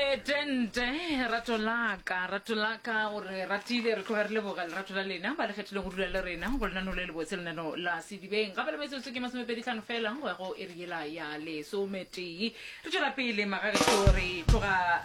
tente ratolaka gore ratile re tloga re leboga lerato la lena ba le kgethileng go dula le rena go lenano le le botse lenano la sedibeng gape le metsotso ke 25 fela go ya go eriela ya lesometee re tswela pele magagešo re tloga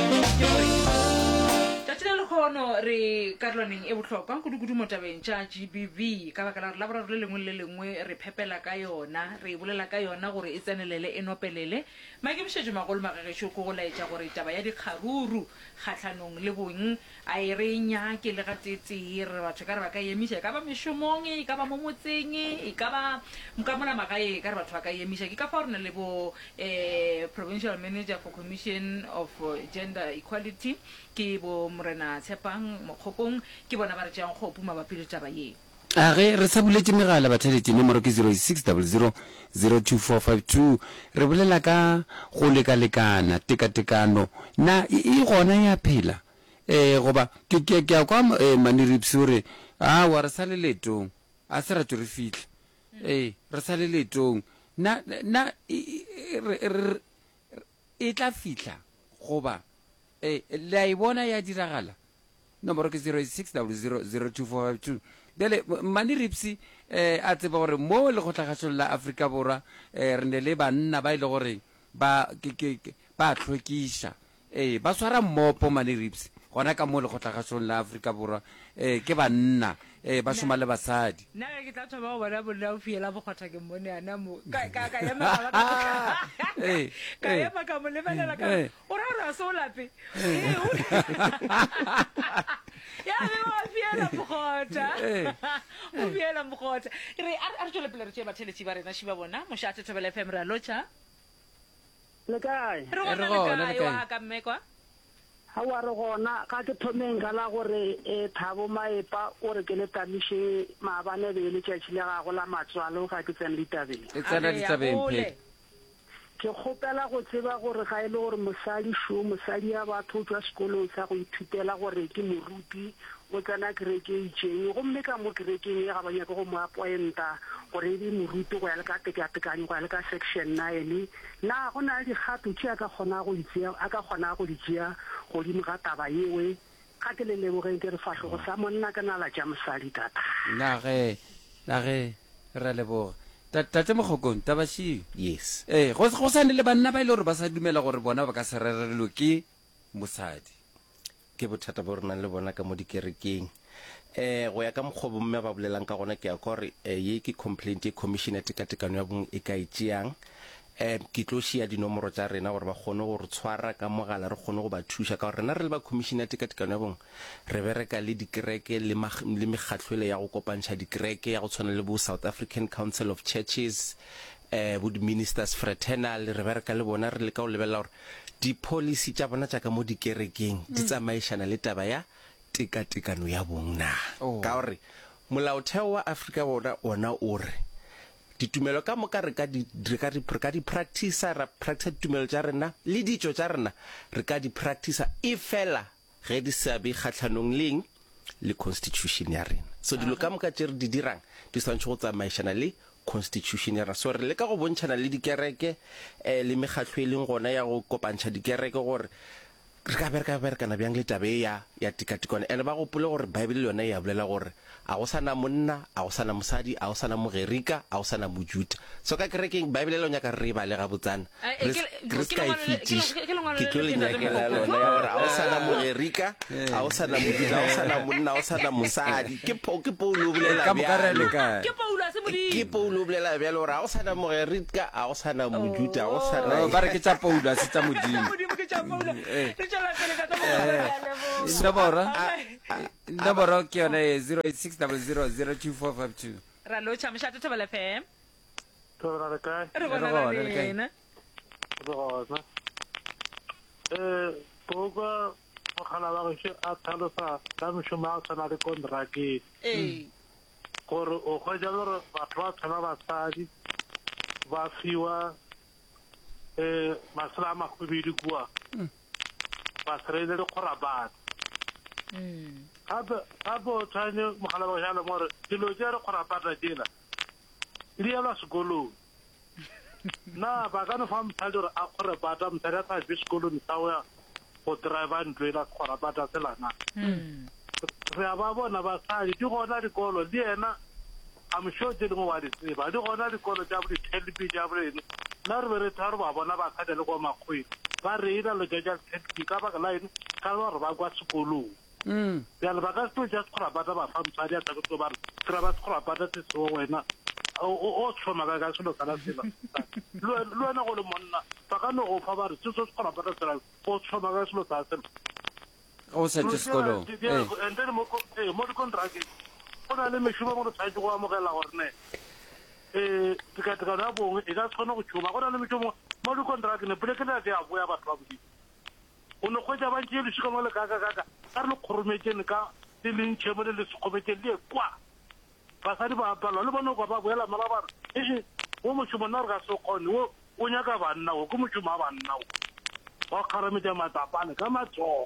tšatši le lekgono re karolwaneng e bohlokwa kudu mo tabeng tša GBV ka baka la re laboraro le lengwe le lengwe re phepela ka yona re bolela ka yona gore e tsenelele e nopelele maikemišetšo magolo magagešo ko go laetša gore taba ya dikgaruru kgatlhanong le bong a e re nyake le gatetee re batho ka re ba ka emiša e ka ba mešomong e ka ba mo motseng e ka ba ka mola magae ka re batho ba ka emiša ke ka fa re na le bo provincial manager for commission of gender equality ke bo morena tshepang mokgopong ke bona ba re tšeang kgopo mabapi le taba ye ge re sa buletse megala bathaletše nomoro ke 0600022452 re bolela ka go lekalekana tekatekano na e gona ya phela goba ke a kwa maniripsi gore wa re sa le letong a se rato re fitlha re sa le letong na e tla fitlha goba le a e bona ya diragala nomoro ke 0600022452 bele mani ripsi a tseba gore mo le go tlhagašong la Afrika Borwa re ne le banna ba ile gore ba tlhokiša ba swara mmopo mani ripsi gona ka mo le go tlhagašong la Afrika Borwa ke banna ba šoma le basadi nna ke tla thoba go bona bolla o fiela bogotha ke mmone ana mo ka ema ka mo lebelela ka o ra so lape ya be wa fiela bogotha o fiela bogotha re a re tswele pele re tšea batheletši ba rena šiba bona mošate Thobela FM re a lotšha le kae re gona le kae wa ka mmekwa ha wa re gona ka ke thomeng ka la gore Thabo Maepa o re ke le tamiše maabane be le tšatši le gago la matswalo ga ke tsena ditabeng e tsena ditabeng phe ke kgopela go tseba gore ga e le gore mosadi ya batho tswa sekolong sa go ithutela gore ke moruti o tsena kereke itšeng gomme ka mo kerekeng e ga ba nyaka go mo appointa gore e be moruti go ya le ka tekatekanyo go ya le ka section 9 na go na le dikgato tše a ka kgona go di tšea godimo ga taba yewe ga ke le lebogeng ke re fahlogo sa monna ka nala tša mosadi tata na ge re leboga tate Mogokong tabašio yes go sane le banna ba ile gore ba sa dumela gore bona ba ka se rerelelo ke mosadi ke bothata bo re nang le bona ka mo dikerekeng go ya ka mokgwa bomme ba bolelang ka gona ke ya gore ye ke complaint e commission ya tekatekano ya bong e ka itšeang ke tlo šia dinomoro tša rena gore ba kgone go re tshwara ka mogala re kgone go ba thuša ka gore rena re le ba commission ya tekatekano ya bong re bereka le dikereke le mekgatlhwele ya go kopantšha dikereke ya go tshwana le bo South African Council of Churches bo di-ministers fraternal re bereka le bona re le ka go lebelela gore di-policy tša bona tša ka mo dikerekeng di tsamaišana le taba ya tekatekano ya bong na ka gore molaotheo wa Afrika Borwa ona o re ditumelo ka moka re ka di practice ditumelo tša rena le ditšo tša rena re ka di practice e fela ge di sabe kgatlhanong leng le constitution ya rena so dilo ka moka tše re di dirang di swantšhe go tsamaišana le constitution ya rena so re le ka go bontšhana le dikereke le mekgatlho e leng gona ya go kopantšha dikereke gore re ka berekana bjang le tabe ya tekatekano ene ba gopole gore Bible yona ya bolela gore a go sana monna a go sana mosadi a go sana mogerika a go sana mojuta so ka kerekeng Bible le nyaka re ba le ga botsana re ska e fetiša ke tlo le nyakela lona ya gore a go sana mogerika a go sana mojuta a go sana monna a go sana mosadi ke Paulo o bolela bjalo ke Paulo o bolela bjalo gore a go sana mogerika a go sana mojuta a go sana ba re ke tša Paulo a se tša modimo nomoro ke yone 0860022452 ra lotšha mošate Thobela FM Thobela kae re gona lena poka mogala wa gešo a tlhalosa ka mošomo a o tshwana le kontrakeng gore o kgwetša gore batho ba tshwana basadi ba fiwa masela a makgwebedi kua ba serele le kgorabana gape o tshwane mogala wa gešo more dilo tše re kgorabana tšena di elwa sekolong na ba ka no fa mosadi gore a kgore bata mosadi a sa je sekolong sa oya go driver ntlo e la sekgorapata selana re a ba bona basadi di gona dikolo le ena I'm sure di lengwe wa di tseba di gona dikolo tša bodi telbi tša bolene nna re be re tharo ba bona basadi le kwa makgweng ba reila lo tša telbi ka baka la ene ka ba re ba kwa sekolong bjale ba ka se tlo ja sekgorapata ba fa mosadi a tsaketlo ba re kry ba sekgorapata se seo wena o tlhoma ka selo sana sela le wena go le monna ba ka no go fa ba re se so sekgorapata sela o tlhoma ka selo sa sela go setse sekolong and then mo dikontrake go na le mešomo mo re tshwanetse go amogela gore ne tekatekano ya bongwe e ka tshwana go tšhoma go na le mešomo mo dikontrake ne polekele di a boya batho ba bodimo o ne kgwetsa bantši e lesika mo le kakakaka ka re le kgorometšene ka le lentšhe mo le le sekgometšeng le e kwa basadi ba apalwa le bone kwa ba boela mala ba re wo mošomo nna re ka se kgone o nyaka banna o ke mošomo a banna o wa kgarametša matapane ka matsogo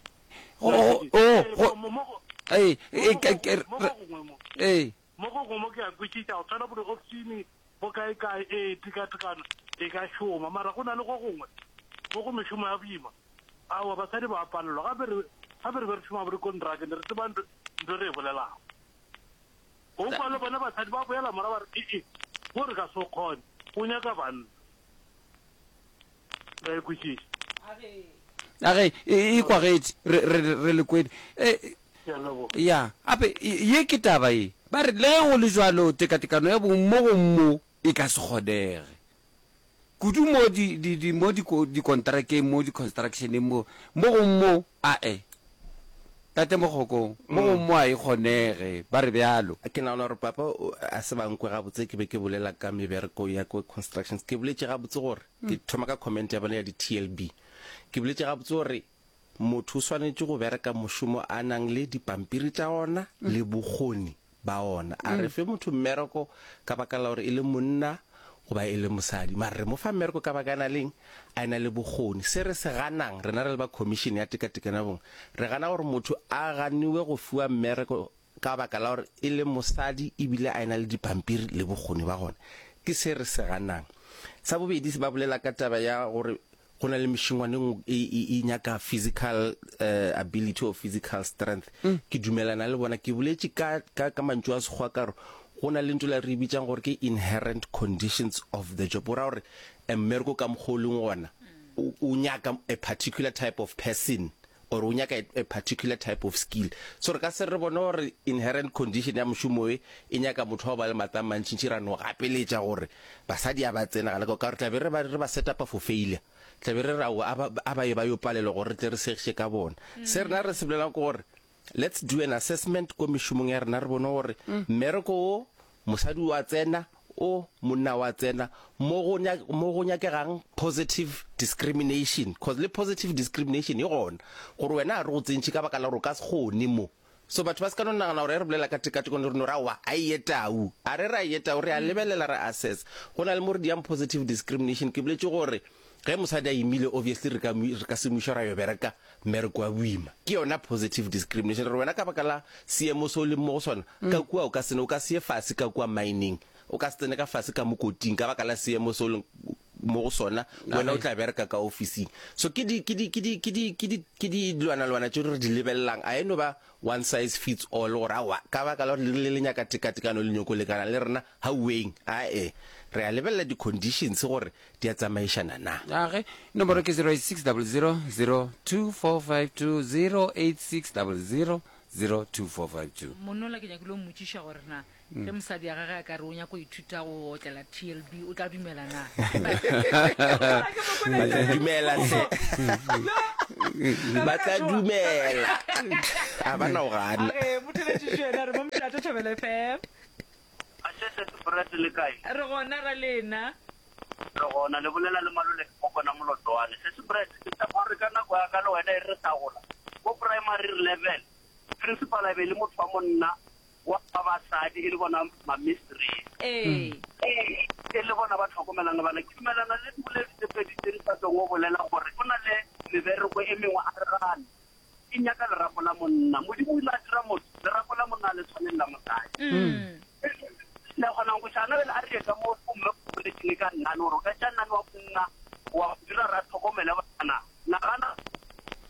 mo go gongwe ke a kwešitša go tshwana bode ofisine go kaekae tekatekano e ka šoma mara go na le go gongwe mo go mešomo ya boima aowa basadi ba apalelwa gape re be re šoma bore kontrake ne re tseba ntho re e bolelago go kwa le bona basadi ba boela mora ba re go re ka se kgone o nyaka banna ra e kwešiša age e kwagetse re le kwedi ya ape ye ke taba e ba re le go le jwalo tekatekano ya bong mo go mmo e ka se kgonege kudu mo dikontrakteng mo di-constructioneng mo go mmo tate mogokong mo go mmo a e kgonege ba re bjalo ke naona gore papa a se bankwe gabotse ke be ke bolela ka mebereko ya ko constructions ke boletse gabotse gore ke thoma ka comment ya bone ya di-TLB ke boletse gabotse gore motho o swanetse go bereka mošomo a nang le dipampiri tša ona le bokgoni ba ona a re fe motho mmereko ka baka la gore e le monna goba e le mosadi mara re mo fa mmereko ka baka na leng a ena le bokgoni se re se ganang rena re le ba commission ya tekatekano bong re gana gore motho a ganiwe go fiwa mmereko ka baka la gore e le mosadi ebile a ena le dipampiri le bokgoni ba gona ke se re se ganang sa bobedi se ba bolela ka taba ya gore go na le mešongwaneng e nyaka physical ability or physical strength ke dumelana le bona ke boletse ka mantšu a sekgwa ka gore go na le ntho la re bitsang gore ke inherent conditions of the job ora gore mmereko ka mogolong gona o nyaka a particular type of person or o nyaka a particular type of skill so re ka se re bone gore inherent condition ya mošomo e nyaka motho wa ba le matang mantšintši ra no gapeletša gore basadi a ba tsena galeka ka gore tlabe re ba set up for failure tlabe re rao a ba e ba yo palelwa gore re tle re segiše ka bona se rena re se bolelang ke gore let's do an assessment ko mešomong ya rena re bone gore mmereko o mosadi wa tsena o monna wa tsena mo go nyakegang positive discrimination because le positive discrimination e gona gore wena a re go tsentšhe ka baka la gore o ka se kgone mo so batho ba se ka no nagana gore re bolela ka tekatekano re no rawa a ietau a re ra ietau re a lebelela re assess go na le mo re diang positive discrimination ke boletse gore ge mosadi a imile obviously re ka se moša ra yo bereka mmereko wa boima ke yona positive discrimination re wena ka baka la seemo se o leng mo go sona ka kua o ka sene o ka se ye fase ka kua mining o ka se tsene ka fase ka mokoting ka baka la seemo se o leng mo go sona wena o tla bereka ka officing so ke di lwana tšeo re di lebelelang a eno ba one size fits all gore awa ka baka la gore le lenyaka tekatekano le nyoko lekana le rena hauweng ae re a lebelela di-conditions gore di a tsamaišana na age nomoro ke 0860024520 0860024520 monnola ke nyakile o mmotsiša gore na ge mosadi ya gage a ka re o nyako ithuta go otlela TLB o tla dumelana ba tla dumela a bana o gana motheletšišena re mo molato Thobela FM re gona ra lena re gona le bolela le malole go bona molotwane se se brand ke tsa gore ka nako ya ka le wena e re sa gola go primary level principal a be le motho wa monna wa basadi e le bona ma mystery e le bona ba tlhokomelang bana ke dumelana le boledi tse pedi tse di sa tsong go bolela gore go na le mebereko e mengwe a re gane e nyaka lerapo la monna modimo o ile a dira motho lerapo la monna le tshwaneng la mosadi le gona go tshwana le a re ka mo mme go le tšhine ka nnane gore ka tša nnane wa monna wa dira ra tlhokomela bana nagana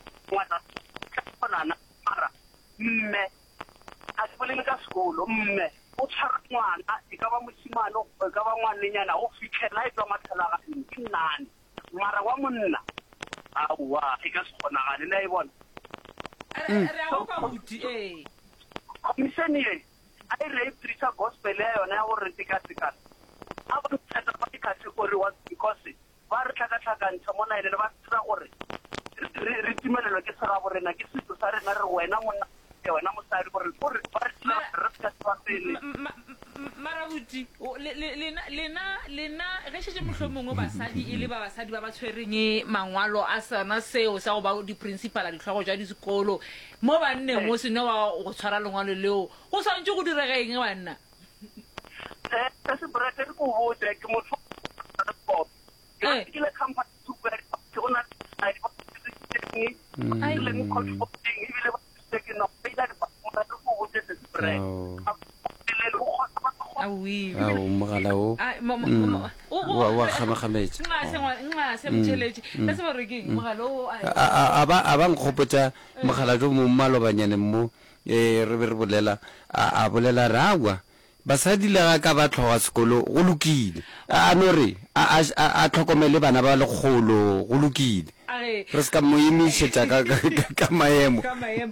mme a ke bolele ka sekolo mme o tshwara ngwana e ka ba mosimane e ka ba ngwanenyana o fitlhela e tswa mathalagane ke nnane mara wa monna aowa e ka se kgonagale na e bona re a opa buti commission ye a e re ipirisa gospel ya yona ya gore tekatekana a ba ntshetsa ba category one because ba re tlhakatlhakantsha mo naele ba tsira gore re timelelwa ke sera borena ke setso sa rena re wena monna wena mosadi gore ba re tsira re ka tswa pele marabuti lena ge šetse mohlomongwe basadi e le ba basadi ba ba tshwereng mangwalo a sana seo sa go ba di-principala ditlhogo ja disekolo mo banneng mo sene wa go tshwara lengwalo leo go swantse go direga eng banna ka sebrete ke go botse ke motho ke le company super ke ona ai le mo controlling ebile ba ke no pe da ba mo ka go botse se sebrete mogala wa kgamagametse a ba nkgopotsa mogala jo mo malobanyaneng mo re be re bolela a bolela rawa basadi le ga ka ba tlhoga sekolo go lokile a no re a tlhokomele bana ba lekgolo go lokile re se ka mo emišetša ka maemo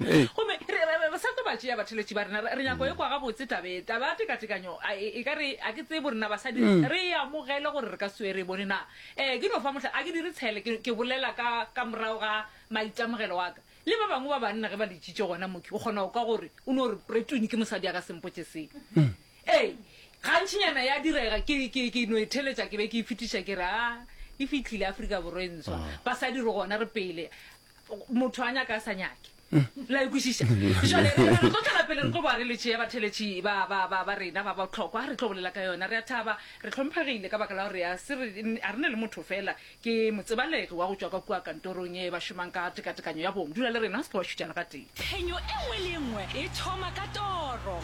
basadi ba tšea batheletši ba rena re nyako e kwa ga botse taba tekatekanyo e ka re a ke tsee borena basadi re amogele gore re ka swe re bone na ke no fa motlha a ke dire tshele ke bolela ka morago ga maitemogelo wa ka le ba bangwe ba banna ge ba letšitše gona moki o kgona ka gore o ne gore pretoni ke mosadi a ka sempotse seng gantšhinyana ya direga ke no etheletša ke be ke fetiša ke re e fitlhile aforika borwa e ntshwa basadi re gona re pele motho a nyaka a sa nyake la ikwešiša jale re tlo tswela pele re tlo ba re letšhe ya batheletši ba rena ba botlhokwa re tlo bolela ka yona re a thaba re tlhomphegile ka baka la gore a re ne le motho fela ke motsebalegi wa go tswa ka kua kantorong e ba šomang ka tekatekanyo ya bong dula le rena se ka wa šutšana ka teng phenyo e nngwe le nngwe e thoma ka toro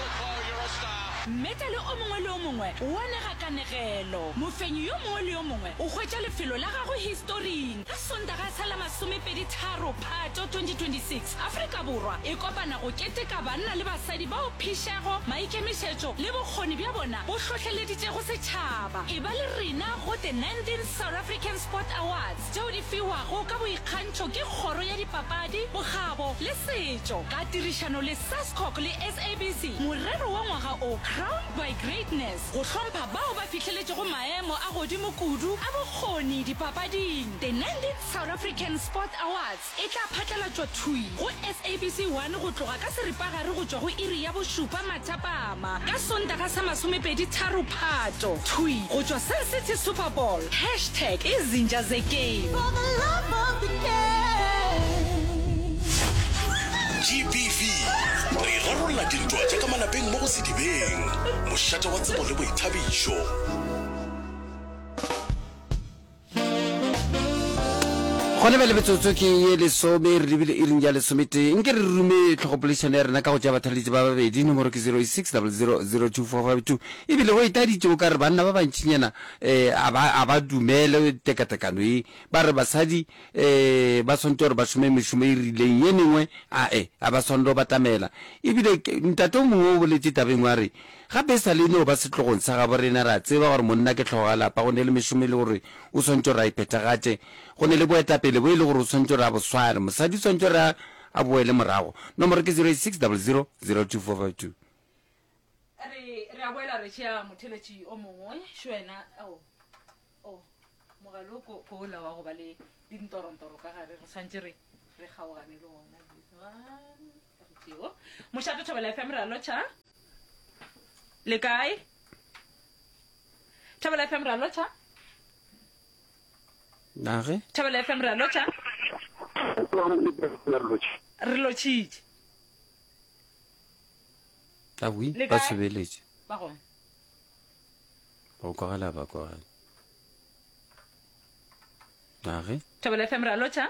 metale o mongwe le o mongwe wa negakanegelo mofenyi yo mongwe le yo mongwe o hwetša lefelo la gago historing ka sontaga sa la 23 Phato 2026 Afrika Borwa e kopana go keteka banna le basadi bao phišago maikemišetšo le bokgoni bja bona bo hlohleleditše go setšhaba e ba le rena go the 19th South African Sport Awards tšeo di fiwago ka boikgantšho ke kgoro ya dipapadi bogabo le setšo ka tirišano le SASCOC le SABC morero wa ngwaga o Crowned by Greatness go hlompha bao ba fitlheletše go maemo a godimo kudu a bokgoni dipapading the 19th South African Sport Awards e tla phatlalatšwa thui go SABC 1 go tloga ka seripagare go tšwa go iri ya bošupa mathapama ka sontaga sa 23 Phato thui go tšwa Sun City Super Bowl #izinja zegame for the love of the game. GBV re rarolla dintwa tša ka malapeng mo go sedibeng mošate wa tsebo le boithabišo gone ba lebetsotso ke ye lesome re lebile e reng ja lesomete nke re rume tlhogopolešano ya rena ka go tša batheletši ba babedi nomoro ke 0600024452 ebile go etaditše o ka re banna ba bantšinyana a ba dumele tekatekano e ba re basadi ba swantse gore ba šome mešomo e rileng ye nengwe a ba swantse go batamela ebile ntate o mongwe o boletše tabeng wa re gape sa le no ba setlogong sa gabo rena ra tseba gore monna ke tlhoga lapa go ne le mešomo e le gore o swantse gore a iphethagatše go ne le boetapele bo e le gore o swantse gore a bosware mosadi swantse gore a boele morago nomoro ke 0600024452 re a boela re tšea motheletši o mongwe šwena mogalo ko ola wa go ba le dintorontoro ka gare re swantse re kgaogane le ona mošate Thobela FM re a lotšha le kae Thobela FM re a lotšha nage Thobela FM re a lotšha re lotšhitše abui ba sebeletše ba gone ba kwagala ba kwagala nage Thobela FM re a lotšha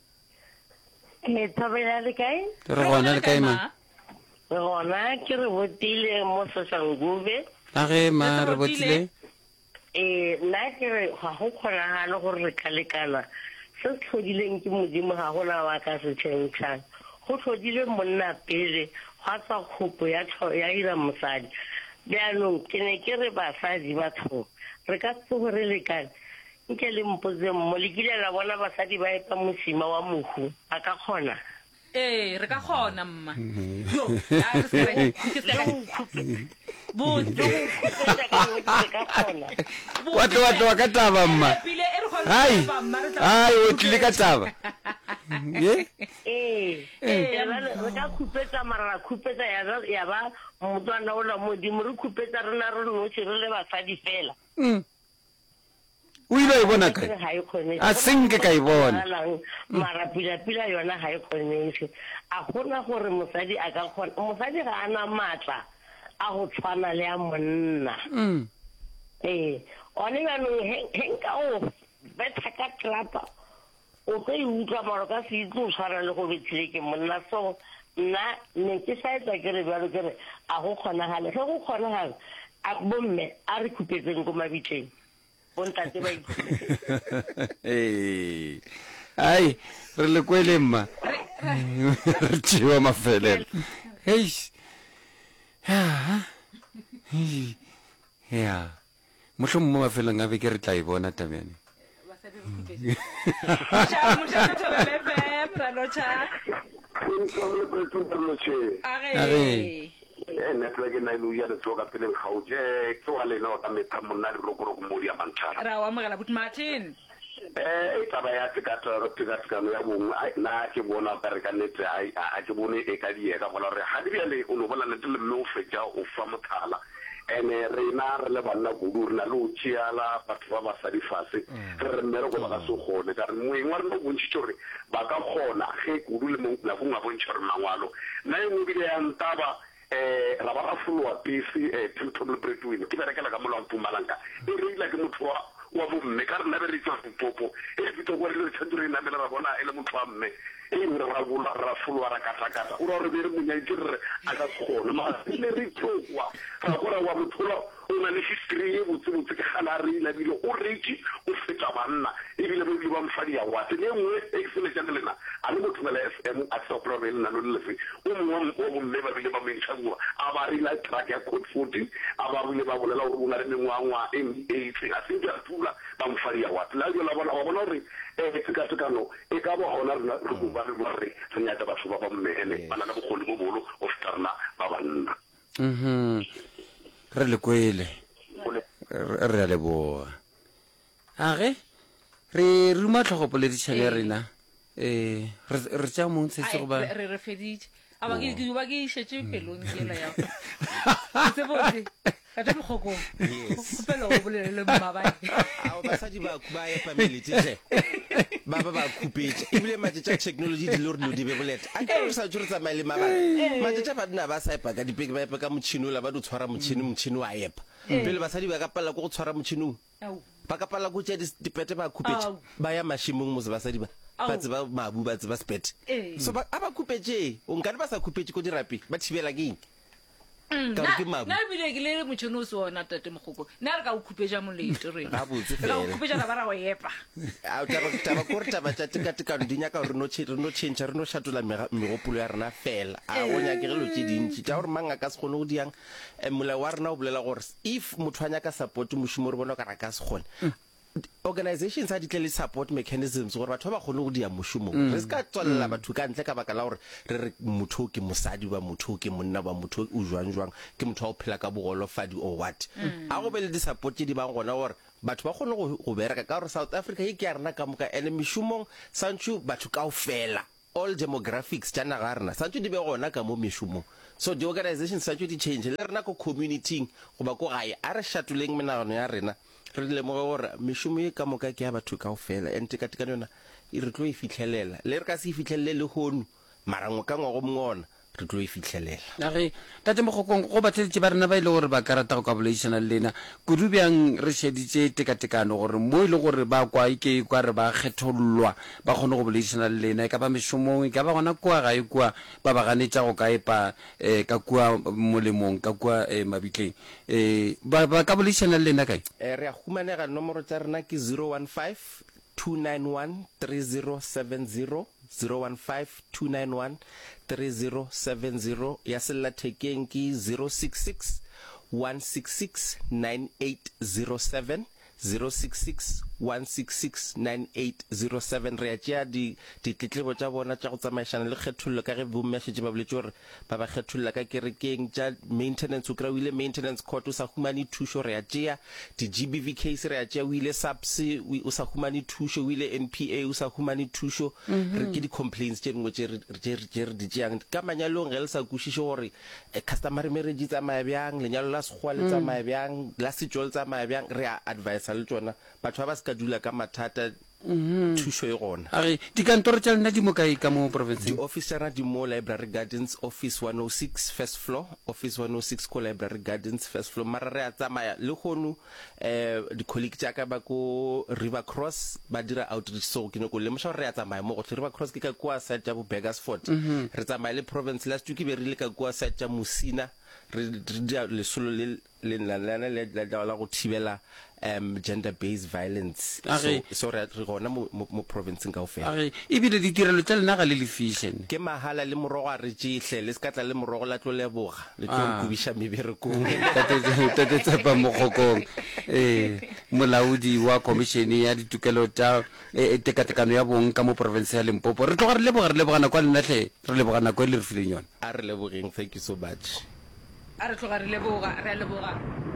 Thobela le kae re gona le kae ma re gona ke re botile mo Soshanguve nage ma re botile nna ke re ga go kgonagale gore re ka lekana se se tlhodileng ke modimo ga gona wa ka se tšhentšhang go tlhodile monna pele ga tsa kgopo ya ira mosadi bjaanong ke ne ke re basadi batho re ka tse gore lekane nke le mpotse mmo le kile la bona basadi ba epa mosima wa mohu a ka kgona re ka kgona mma wa ka taba mma hai o tlile ka taba re ka khupetsa mara ra khupetsa ya ba motswana o la modimo re khupetsa rena re notlhe re le basadi fela o ile e bona kae a senke ka e bona mara pila yona ga e kgonege a gona gore mosadi a ka kgona mosadi ga ana matla a go tshwana le a monna one banong henka o betha ka trapa o ka e utlwa maro ka se itse o tshwana le go betshile ke monna so nna ne ke sa etsa ke re bjalo ke re a go kgonagale ge go kgonagale bomme a re khupetseng ko mabitleng bontate ba ai re le kwele mma re tšewa mafelelo ya motlho mo mafelong a beke re tla e bona tabjane network na ilu ya le tsoka pele gauje ke wa le no ka metha monna le rokoroko mo dia mantshana ra wa mogala but Martin taba ya tikatikano ya bongwe na ke bona ka re ka nete a ke bone e ka diega gola re ga di bjale o no bola nete le mme o fetša o fa mothala ene rena re le banna kudu re na le o tšeala batho ba basadi fase re mmereko ba ka se kgone ka re moeng wa rena o bontšhitše gore ba ka kgona ge kudu le nakong a bontšha gore mangwalo nna e ngwe bile ya ntaba ra ba ra followa pese Tilton Bredwin ke berekela ka mola wa Mpumalanga e reila ke motho wa bomme ka re nna be re tswa popo e fito gore le tshwanetse re namela ra bona e le motho wa mme e ra followa ra katakata o re be re monyaitse re a ka sekgone ma le re tsokwa ra gora wa mothola o na le history e botsebotse ke gana re ile bile o reiki o feta banna ebile ba bile ba mfadi ya wate le nngwe e ke sele jana lena a le motho la FM a tsa problem na lo lefe o mongwe o bomme ba bile ba mentshangwa a ba re la track ya code 14 a ba bile ba bolela gore bona le mengwangwa M8 a se ja tula ba mfadi ya wate la la bona wa bona gore tikatikano e ka ba hona rena re go ba re re nyata batho ba ba mmele bana na bogole mo bolo of tarna ba banna re le kwele re a leboa age re ruma tlhogopo le ditšhele rena re tša mong tshetse go ba re feditše a ba ke išetse pelong kela ya se botse ka tša mokgokong gopela go bolelele mmabae basadi ba epa meletse ba khupetše ebile matšatša technology di le gore no di be boleta a ke re sa tšho re tsamaye le mabaka matšatša ba dina ba sa epa ka dipeke ba epa ka motšhini ola ba di tshwara motšhini wa epa pele basadi ba ka palela ko go tshwara motšhinong ba ka palela ko tšea dipete ba khupetše ba ya mašimong mose basadi ba tseba mabu ba tseba spete so a ba khupetše o nkane ba sa khupetše ko dirapi ba thibela ke eng na bile ke le motšhini o se ona tate mogoko nna re ka o khupetša moleto rena ka o khupetša na ba ra go epa taba kore taba tša tekatekano di nyaka gore re no tšhentšha re no šatola megopolo ya rena fela a go nyakegelo tše dintši tša gore mang a ka se kgone go diang molao wa rena o bolela gore if motho a nyaka support mošomo re bona o ka ra ka se kgone organizations a di tle le support mechanisms gore batho ba kgone go dia mošomong re se ka tswalela batho ka ntle ka baka la gore re re motho ke mosadi ba motho ke monna ba motho o jwang ke motho wa go phela ka bogolofadi or what a go be le di-support tse di bang gona gore batho ba kgone go bereka ka gore South Africa e ke ya rena ka moka ene mešomong santšho batho kao fela all demographics tša naga ya rena santšho di be gona ka mo mešomong so the organizations santšho di change le rena ko communityng goba ko gae a re šatoleng menagano ya rena re lemoge gore mešomo e ka moka ke ya batho kao fela and tekatekano yona e re tlo e fitlhelela le re ka se e fitlhelele le hono mara ka ngwago mongwe ona re tlo e fitlhelela age tate mogokong go batlheditše ba rena ba ile gore ba ka rata go ka bolaišana le lena kudu bjang re šeditše tekatekano gore mo e le gore ba kwa ike kwa re ba kgethollwa ba kgone go bolaišana le lena e ka ba mešomong e ka ba gona kua gae kua ba ba ganetša go ka epa ka kua molemong ka kua mabitleng ba ka bolaišana le lena kae re a humanega nomoro tša rena ke 015 291 3070 015-291-3070 ya sellathekeng ke 066 166 9807 066-166-9807 re a tšea ditletlebo tša bona tša go tsamaišana le kgethollo ka ge bommešetse ba boletse gore ba ba kgetholla ka kerekeng tša maintenance o kry-o ile maintenance court o sa humane thušo re a tšea di-GBV case re a tšea o ile subse o sa humane thušo o ile NPA o sa humane thušo re ke di-complaints tše dingwe tše re di tšeang ka manyalong ge le sa kwešiše gore customary marriage tsamaya bjang lenyalo la sekgowa le tsamaya bjang la setšo le tsamaya bjang re a advice le tsona batho ba ba se ka dula ka mathata thušo e gona age dikantoro tša lena di mo kae ka mo provinceng di-officera di mo Library Gardens office 106 first floor office 106 ko Library Gardens first floor mara re a tsamaya le kgono di-colleague tša ka ba ko River Cross ba dira outreach so ke no ko lemoša gore re a tsamaya mo gotlhe River Cross ke ka kua site ya bo Begersfort re tsamaya le province last week be re ile ka kua site ya Musina re dia lesolo le lana le la go thibela gender based violence so re gona mo province ka ofela age ebile ditirelo tša lena ga le lefišene ke mahala le morogo a re tšehle le sekatla le morogo la tlo leboga le tlo kubiša meberekong tate tsepa mogokong molaodi wa komišene ya ditokelo tša tekatekano ya bong ka mo province ya Limpopo re tloga re leboga nako a lenatlhe re leboga nako e le re fileng yona a re lebogeng thank you so much a re tloga re leboga